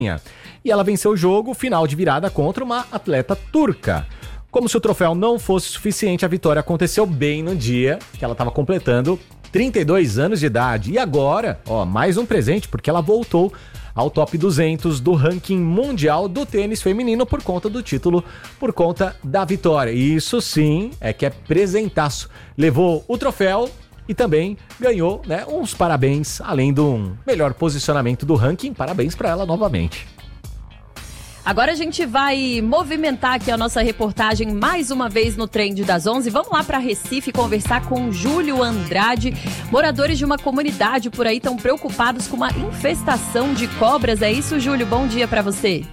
E ela venceu o jogo final de virada contra uma atleta turca. Como se o troféu não fosse suficiente, a vitória aconteceu bem no dia que ela estava completando 32 anos de idade. E agora, mais um presente, porque ela voltou ao top 200 do ranking mundial do tênis feminino por conta do título, por conta da vitória. E isso sim que é presentaço. Levou o troféu e também ganhou, uns parabéns, além do melhor posicionamento do ranking. Parabéns para ela novamente. Agora a gente vai movimentar aqui a nossa reportagem mais uma vez no Trend das 11. Vamos lá para Recife conversar com Júlio Andrade. Moradores de uma comunidade por aí estão preocupados com uma infestação de cobras. É isso, Júlio? Bom dia para você.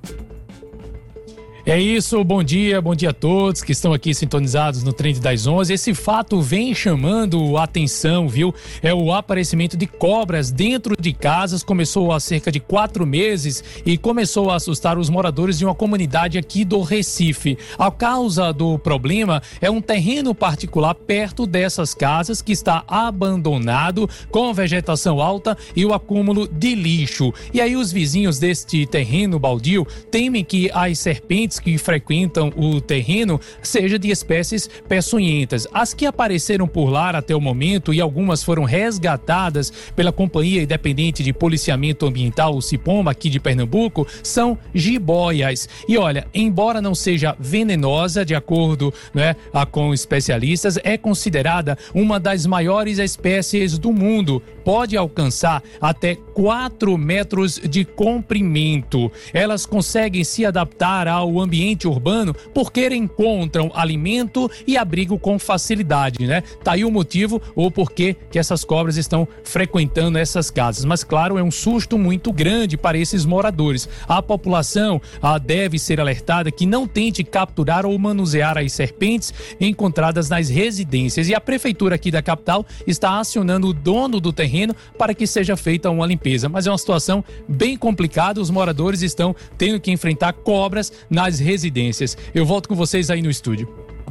É isso, bom dia a todos que estão aqui sintonizados no Trend das 11. Esse fato vem chamando a atenção, viu? É o aparecimento de cobras dentro de casas. Começou há cerca de 4 meses e começou a assustar os moradores de uma comunidade aqui do Recife. A causa do problema é um terreno particular perto dessas casas que está abandonado, com vegetação alta e o acúmulo de lixo. E aí os vizinhos deste terreno baldio temem que as serpentes que frequentam o terreno seja de espécies peçonhentas. As que apareceram por lá até o momento, e algumas foram resgatadas pela Companhia Independente de Policiamento Ambiental, o CIPOM, aqui de Pernambuco, são jiboias. E olha, embora não seja venenosa, de acordo com especialistas, é considerada uma das maiores espécies do mundo. Pode alcançar até 4 metros de comprimento. Elas conseguem se adaptar ao ambiente urbano porque encontram alimento e abrigo com facilidade, Tá aí o motivo ou porquê que essas cobras estão frequentando essas casas. Mas claro, é um susto muito grande para esses moradores. A população deve ser alertada que não tente capturar ou manusear as serpentes encontradas nas residências. E a prefeitura aqui da capital está acionando o dono do terreno para que seja feita uma limpeza. Mas é uma situação bem complicada, os moradores estão tendo que enfrentar cobras nas residências. Eu volto com vocês aí no estúdio.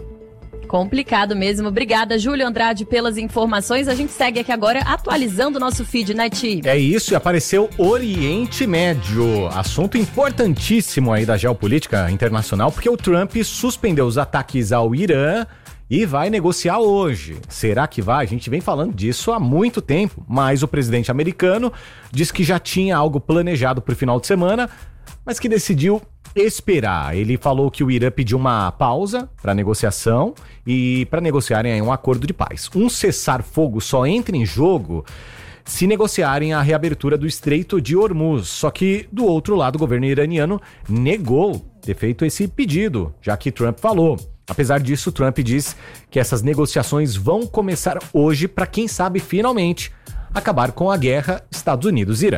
Complicado mesmo. Obrigada, Júlio Andrade, pelas informações. A gente segue aqui agora atualizando o nosso feed, Ti? É isso, e apareceu Oriente Médio. Assunto importantíssimo aí da geopolítica internacional, porque o Trump suspendeu os ataques ao Irã e vai negociar hoje. Será que vai? A gente vem falando disso há muito tempo, mas o presidente americano diz que já tinha algo planejado para o final de semana, mas que decidiu esperar. Ele falou que o Irã pediu uma pausa para negociação e para negociarem um acordo de paz. Um cessar-fogo só entra em jogo se negociarem a reabertura do Estreito de Hormuz. Só que, do outro lado, o governo iraniano negou ter feito esse pedido, já que Trump falou. Apesar disso, Trump diz que essas negociações vão começar hoje para, quem sabe, finalmente acabar com a guerra Estados Unidos-Irã.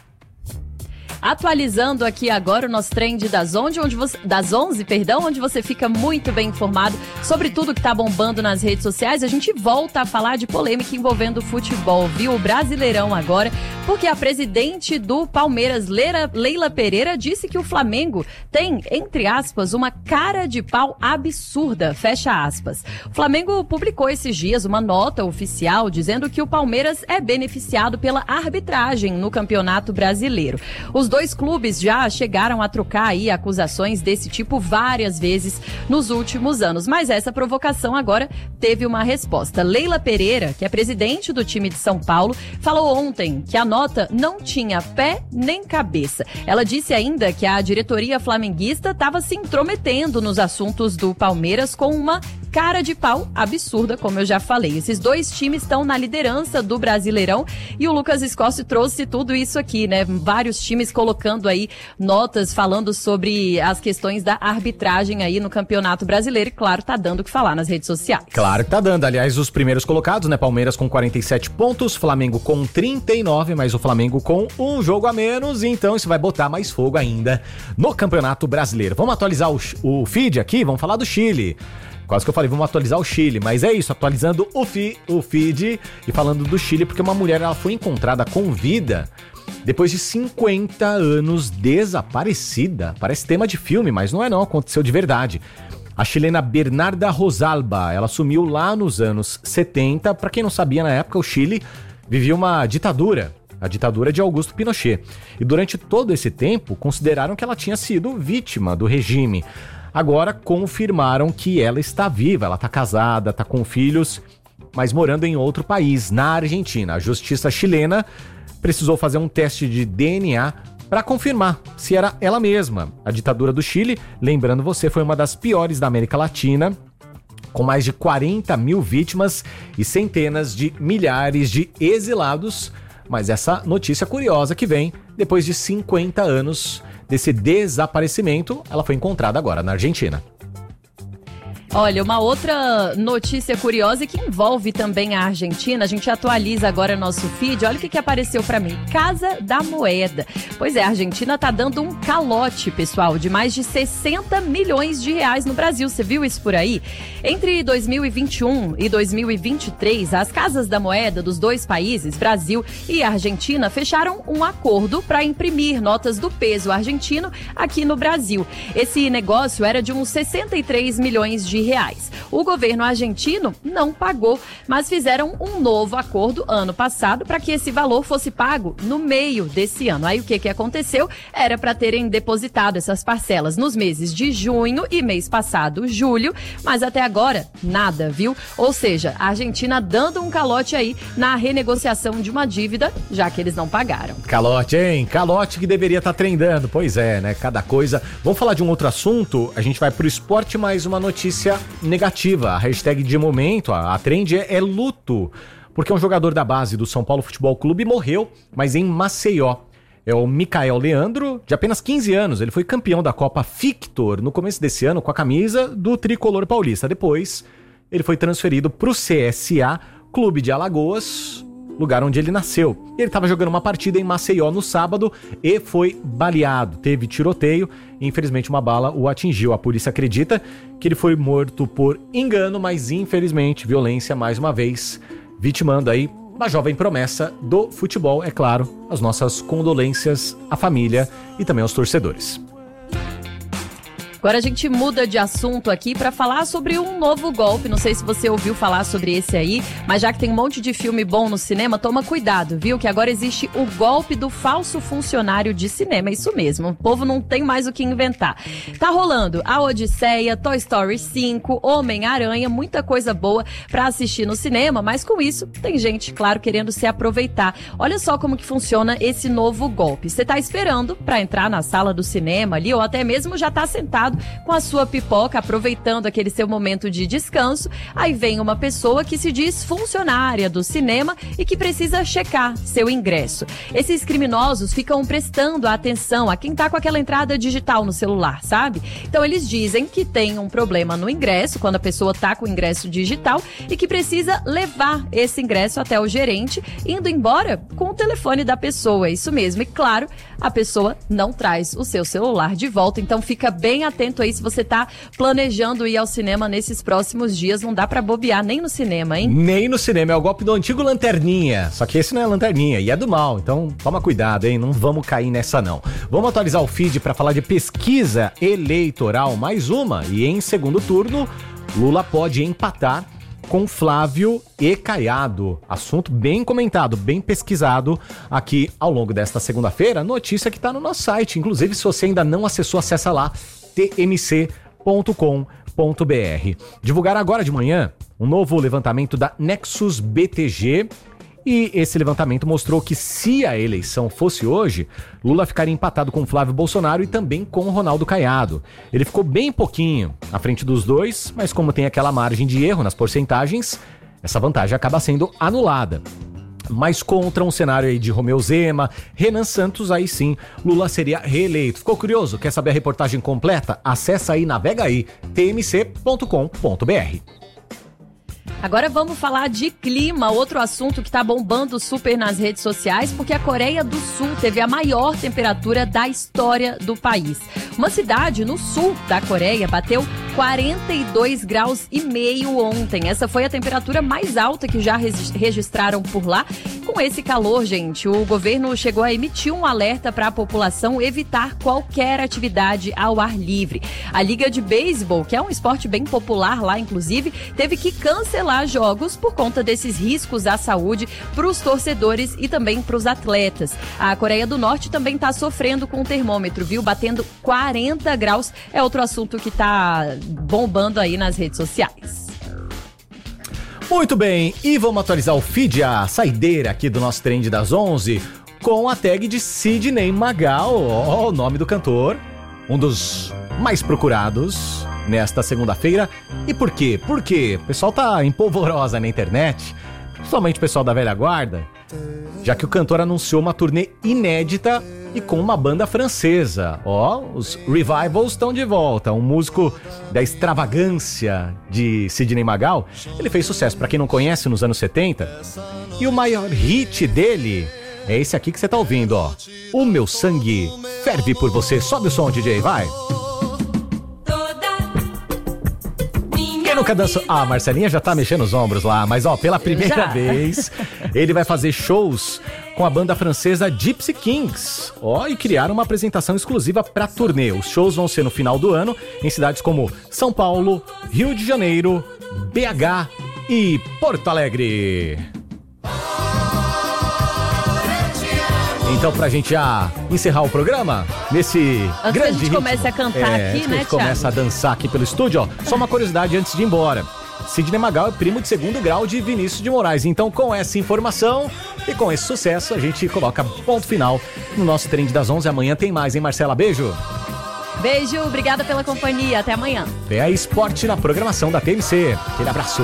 Atualizando aqui agora o nosso Trend das 11, onde você fica muito bem informado sobre tudo que tá bombando nas redes sociais. A gente volta a falar de polêmica envolvendo o futebol, viu? O Brasileirão agora, porque a presidente do Palmeiras, Leila Pereira, disse que o Flamengo tem, entre aspas, uma cara de pau absurda, fecha aspas. O Flamengo publicou esses dias uma nota oficial dizendo que o Palmeiras é beneficiado pela arbitragem no Campeonato Brasileiro. Os dois clubes já chegaram a trocar aí acusações desse tipo várias vezes nos últimos anos, mas essa provocação agora teve uma resposta. Leila Pereira, que é presidente do time de São Paulo, falou ontem que a nota não tinha pé nem cabeça. Ela disse ainda que a diretoria flamenguista estava se intrometendo nos assuntos do Palmeiras com uma cara de pau absurda, como eu já falei. Esses dois times estão na liderança do Brasileirão e o Lucas Escócio trouxe tudo isso aqui, Vários times colocando aí notas falando sobre as questões da arbitragem aí no Campeonato Brasileiro e, claro, tá dando o que falar nas redes sociais. Claro que tá dando. Aliás, os primeiros colocados, Palmeiras com 47 pontos, Flamengo com 39, mas o Flamengo com um jogo a menos, então isso vai botar mais fogo ainda no Campeonato Brasileiro. Vamos atualizar o feed aqui? Vamos falar do Chile. Quase que eu falei, vamos atualizar o Chile, mas é isso, atualizando o feed e falando do Chile, porque uma mulher ela foi encontrada com vida depois de 50 anos desaparecida. Parece tema de filme, mas não, aconteceu de verdade. A chilena Bernarda Rosalba, ela sumiu lá nos anos 70. Para quem não sabia, na época o Chile vivia uma ditadura a ditadura de Augusto Pinochet. E durante todo esse tempo, consideraram que ela tinha sido vítima do regime. Agora confirmaram que ela está viva, ela está casada, está com filhos, mas morando em outro país, na Argentina. A justiça chilena precisou fazer um teste de DNA para confirmar se era ela mesma. A ditadura do Chile, lembrando você, foi uma das piores da América Latina, com mais de 40 mil vítimas e centenas de milhares de exilados. Mas essa notícia curiosa que vem depois de 50 anos desse desaparecimento, ela foi encontrada agora na Argentina. Olha, uma outra notícia curiosa que envolve também a Argentina, a gente atualiza agora nosso feed, olha o que apareceu pra mim, Casa da Moeda. Pois é, a Argentina tá dando um calote, pessoal, de mais de 60 milhões de reais no Brasil, você viu isso por aí? Entre 2021 e 2023, as Casas da Moeda dos dois países, Brasil e Argentina, fecharam um acordo para imprimir notas do peso argentino aqui no Brasil. Esse negócio era de uns 63 milhões de reais. O governo argentino não pagou, mas fizeram um novo acordo ano passado para que esse valor fosse pago no meio desse ano. Aí o que aconteceu? Era para terem depositado essas parcelas nos meses de junho e mês passado, julho, mas até agora nada, viu? Ou seja, a Argentina dando um calote aí na renegociação de uma dívida, já que eles não pagaram. Calote, hein? Calote que deveria estar trendando. Pois é, né? Cada coisa. Vamos falar de um outro assunto? A gente vai pro esporte, mais uma notícia negativa. A hashtag de momento, a trend é luto, porque um jogador da base do São Paulo Futebol Clube morreu, mas em Maceió. É o Micael Leandro, de apenas 15 anos. Ele foi campeão da Copa Victor no começo desse ano com a camisa do Tricolor Paulista. Depois, ele foi transferido para o CSA, Clube de Alagoas, lugar onde ele nasceu. Ele estava jogando uma partida em Maceió no sábado e foi baleado. Teve tiroteio e infelizmente uma bala o atingiu. A polícia acredita que ele foi morto por engano, mas infelizmente violência mais uma vez, vitimando aí uma jovem promessa do futebol. É claro, as nossas condolências à família e também aos torcedores. Agora a gente muda de assunto aqui para falar sobre um novo golpe. Não sei se você ouviu falar sobre esse aí, mas já que tem um monte de filme bom no cinema, toma cuidado, viu? Que agora existe o golpe do falso funcionário de cinema. É isso mesmo, o povo não tem mais o que inventar. Tá rolando a Odisseia, Toy Story 5, Homem-Aranha, muita coisa boa para assistir no cinema, mas com isso tem gente, claro, querendo se aproveitar. Olha só como que funciona esse novo golpe. Você tá esperando para entrar na sala do cinema ali, ou até mesmo já tá sentado com a sua pipoca, aproveitando aquele seu momento de descanso. Aí vem uma pessoa que se diz funcionária do cinema e que precisa checar seu ingresso. Esses criminosos ficam prestando atenção a quem tá com aquela entrada digital no celular, sabe? Então eles dizem que tem um problema no ingresso, quando a pessoa tá com o ingresso digital, e que precisa levar esse ingresso até o gerente, indo embora com o telefone da pessoa. Isso mesmo. E claro, a pessoa não traz o seu celular de volta, então fica bem atento aí se você tá planejando ir ao cinema nesses próximos dias. Não dá pra bobear nem no cinema, hein? Nem no cinema, é o golpe do antigo lanterninha. Só que esse não é lanterninha e é do mal, então toma cuidado, hein? Não vamos cair nessa não. Vamos atualizar o feed pra falar de pesquisa eleitoral, mais uma. E em segundo turno, Lula pode empatar com Flávio e Caiado. Assunto bem comentado, bem pesquisado aqui ao longo desta segunda-feira. Notícia que tá no nosso site. Inclusive, se você ainda não acessou, acessa lá tmc.com.br. Divulgaram agora de manhã um novo levantamento da Nexus BTG, e esse levantamento mostrou que se a eleição fosse hoje, Lula ficaria empatado com Flávio Bolsonaro e também com Ronaldo Caiado. Ele ficou bem pouquinho à frente dos dois, mas como tem aquela margem de erro nas porcentagens, essa vantagem acaba sendo anulada. Mas contra um cenário aí de Romeu Zema, Renan Santos, aí sim, Lula seria reeleito. Ficou curioso? Quer saber a reportagem completa? Acessa aí, navega aí, tmc.com.br. Agora vamos falar de clima, outro assunto que tá bombando super nas redes sociais, porque a Coreia do Sul teve a maior temperatura da história do país. Uma cidade no sul da Coreia bateu 42 graus e meio ontem. Essa foi a temperatura mais alta que já registraram por lá. Com esse calor, gente, o governo chegou a emitir um alerta para a população evitar qualquer atividade ao ar livre. A Liga de Beisebol, que é um esporte bem popular lá, inclusive, teve que cancelar jogos por conta desses riscos à saúde para os torcedores e também para os atletas. A Coreia do Norte também está sofrendo com o termômetro, viu? Batendo 40 graus. É outro assunto que está bombando aí nas redes sociais. Muito bem, e vamos atualizar o feed, a saideira aqui do nosso Trend das 11, com a tag de Sidney Magal, o nome do cantor, um dos mais procurados nesta segunda-feira. E por quê? Porque o pessoal tá em polvorosa na internet, principalmente o pessoal da velha guarda, já que o cantor anunciou uma turnê inédita e com uma banda francesa. Os Revivals estão de volta. Um músico da extravagância de Sidney Magal. Ele fez sucesso, pra quem não conhece, nos anos 70. E o maior hit dele é esse aqui que você tá ouvindo, O Meu Sangue Ferve por Você. Sobe o som, DJ, vai. Quem nunca dançou? A Marcelinha já tá mexendo os ombros lá, mas pela primeira vez, ele vai fazer shows com a banda francesa Gypsy Kings. E criaram uma apresentação exclusiva pra turnê. Os shows vão ser no final do ano em cidades como São Paulo, Rio de Janeiro, BH e Porto Alegre. Então, pra gente já encerrar o programa, nesse antes grande que a gente ritmo, comece a cantar aqui, né, a gente começa a dançar aqui pelo estúdio, só uma curiosidade antes de ir embora. Sidney Magal é primo de segundo grau de Vinícius de Moraes. Então, com essa informação e com esse sucesso, a gente coloca ponto final no nosso Trend das 11. Amanhã tem mais, hein, Marcela? Beijo! Beijo, obrigada pela companhia. Até amanhã. É a Esporte na programação da TMC. Aquele abraço.